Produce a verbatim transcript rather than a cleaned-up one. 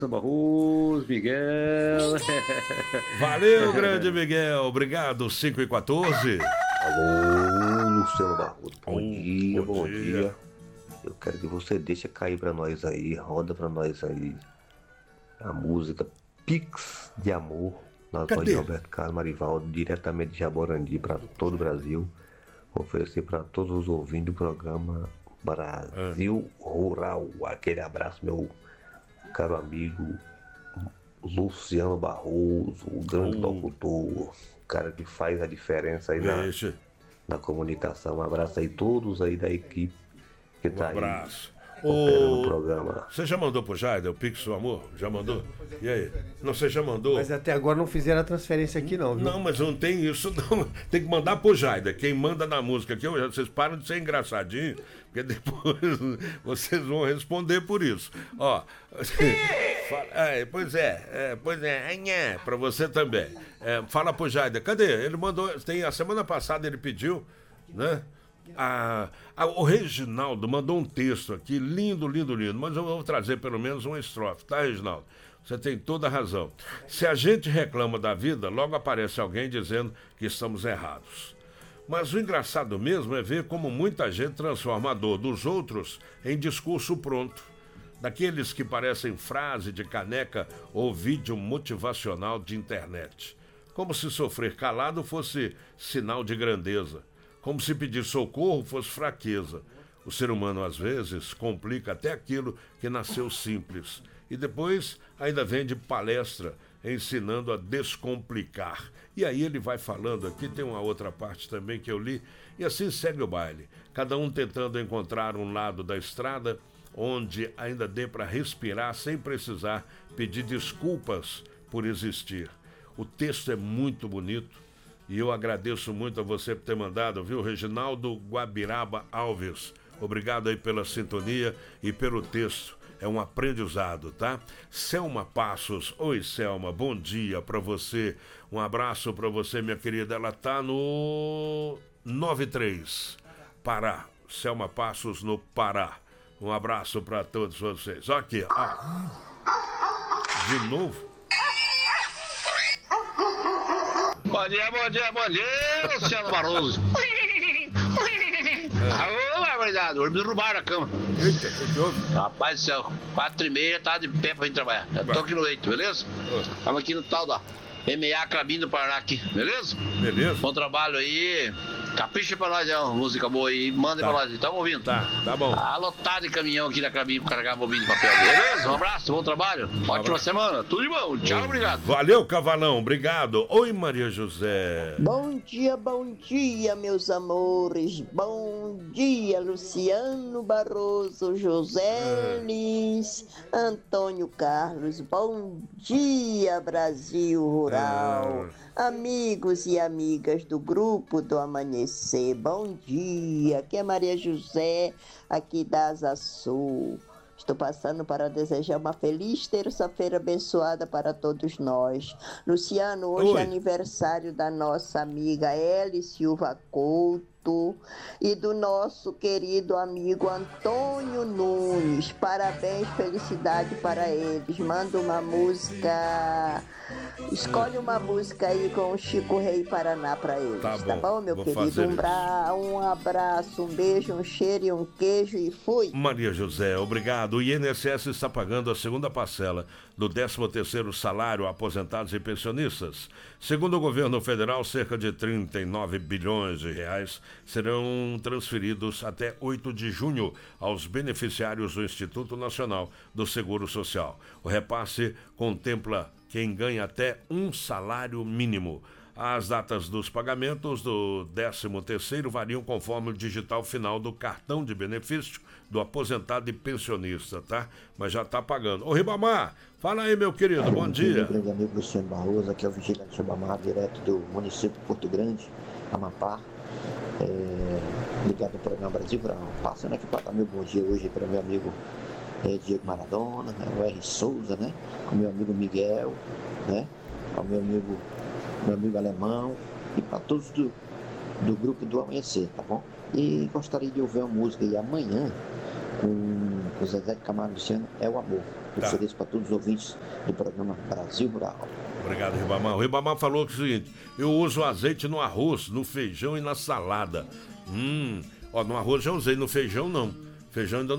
Barros, Miguel. Valeu, grande Miguel. Obrigado, cinco e quatorze. Alô, Luciano Barroso. Bom Oh, dia, bom bom dia. dia. Eu quero que você deixe cair pra nós aí, roda pra nós aí a música Pix de Amor, na voz de Cadê? Roberto Carlos Marivaldo, diretamente de Jaborandi para todo o Brasil. Vou oferecer para todos os ouvintes do programa Brasil Rural. Aquele abraço, meu caro amigo Luciano Barroso, o grande Oh. locutor, o cara que faz a diferença aí na, Deixa. na comunicação. Um abraço aí todos aí da equipe que Um tá aí abraço. operando o Ô, programa. Você já mandou pro Jair o Pix do Amor? Já mandou? E aí? Não, você já mandou? Mas até agora não fizeram a transferência aqui não, viu? Não, mas não tem isso não. Tem que mandar pro Jaida. Quem manda na música aqui, vocês param de ser engraçadinho, porque depois vocês vão responder por isso. Ó. Fala- é, pois é, é, pois é, é, pra você também. É, fala pro Jaida, cadê? Ele mandou, tem, a semana passada ele pediu, né? A, a- o Reginaldo mandou um texto aqui, lindo, lindo, lindo, mas eu vou trazer pelo menos uma estrofe, tá, Reginaldo? Você tem toda a razão. Se a gente reclama da vida, logo aparece alguém dizendo que estamos errados. Mas o engraçado mesmo é ver como muita gente transforma a dor dos outros em discurso pronto. Daqueles que parecem frase de caneca ou vídeo motivacional de internet. Como se sofrer calado fosse sinal de grandeza. Como se pedir socorro fosse fraqueza. O ser humano, às vezes, complica até aquilo que nasceu simples. E depois ainda vem de palestra, ensinando a descomplicar. E aí ele vai falando, aqui tem uma outra parte também que eu li, e assim segue o baile. Cada um tentando encontrar um lado da estrada onde ainda dê para respirar sem precisar pedir desculpas por existir. O texto é muito bonito. E eu agradeço muito a você por ter mandado, viu, Reginaldo Guabiraba Alves. Obrigado aí pela sintonia e pelo texto. É um aprendizado, tá? Selma Passos. Oi, Selma, bom dia pra você. Um abraço pra você, minha querida. Ela tá no nove três, Pará. Selma Passos no Pará. Um abraço pra todos vocês. Aqui, ó. De novo. Bom dia, bom dia, bom dia, Luciano Barroso. Alô, barbaridade, hoje me derrubaram a cama. Eita, o que houve? Rapaz do céu, quatro e meia, tá de pé pra ir trabalhar. Já tô aqui no leito, beleza? Estamos aqui no tal da M A Clabinho do Paraná aqui, beleza? Beleza? Bom trabalho aí. Capricha pra nós, é uma música boa aí. Manda Tá. pra nós, estamos ouvindo? Tá, tá bom. Tá lotado de caminhão aqui da Clabinho pra carregar bobinho de papel. Beleza? Um abraço, bom trabalho. Ótima abraço. semana. Tudo de bom. Tchau, obrigado. Valeu, Cavalão, obrigado. Oi, Maria José. Bom dia, bom dia, meus amores. Bom dia, Luciano Barroso, José Lis, Antônio Carlos. Bom dia, Brasil Rural. Amigos e amigas do Grupo do Amanhecer, bom dia. Aqui é Maria José, aqui da Asa Sul. Estou passando para desejar uma feliz terça-feira abençoada para todos nós. Luciano, hoje Oi. é aniversário da nossa amiga Eli Silva Couto e do nosso querido amigo Antônio Nunes. Parabéns, felicidade para eles. Manda uma música, escolhe uma música aí com o Chico Rei Paraná para eles. Tá Tá bom, bom, meu vou querido? fazer Um, bra... um abraço, um beijo, um cheiro e um queijo e fui. Maria José, obrigado. O I N S S está pagando a segunda parcela do décimo terceiro salário a aposentados e pensionistas. Segundo o governo federal, cerca de trinta e nove bilhões de reais serão transferidos até oito de junho aos beneficiários do Instituto Nacional do Seguro Social. O repasse contempla quem ganha até um salário mínimo. As datas dos pagamentos do décimo terceiro variam conforme o digital final do cartão de benefício do aposentado e pensionista, tá? Mas já tá pagando. Ô, Ribamar, fala aí, meu querido, bom dia. Meu grande amigo Luciano Barroso, aqui é o Vigilante Ribamar, direto do município de Porto Grande, Amapá. É, ligado ao programa Brasil Rural. Passando aqui para dar meu bom dia hoje para meu amigo é, Diego Maradona, né, o R. Souza, né? O meu amigo Miguel, né? Ao meu amigo, meu amigo Alemão e para todos do, do grupo do Amanhecer, tá bom? E gostaria de ouvir uma música aí amanhã com o Zezé de Camargo e Luciano, É o Amor. Eu Tá. ofereço para todos os ouvintes do programa Brasil Rural. Obrigado, Ribamar. O Ribamar falou que é o seguinte: eu uso azeite no arroz, no feijão e na salada. Hum, ó, no arroz já usei, no feijão não. Feijão ainda não